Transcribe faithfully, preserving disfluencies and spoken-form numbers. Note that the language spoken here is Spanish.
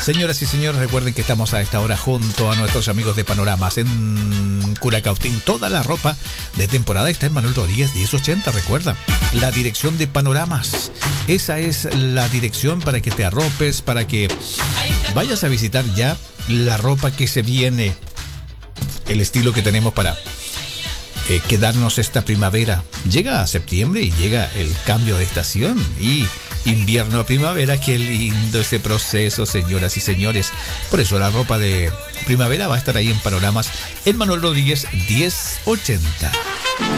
Señoras y señores, recuerden que estamos a esta hora junto a nuestros amigos de Panoramas en Curacautín. Toda la ropa de temporada está en Manuel Rodríguez diez ochenta, recuerda. La dirección de Panoramas. Esa es la dirección para que te arropes, para que vayas a visitar ya la ropa que se viene. El estilo que tenemos para eh, quedarnos esta primavera. Llega a septiembre y llega el cambio de estación y invierno a primavera. Qué lindo ese proceso, señoras y señores. Por eso la ropa de primavera va a estar ahí en Panoramas en Manuel Rodríguez diez ochenta.